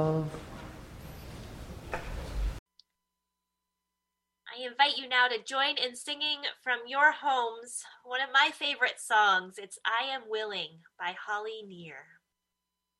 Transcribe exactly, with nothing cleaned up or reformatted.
I invite you now to join in singing from your homes one of my favorite songs. It's I Am Willing by Holly Near.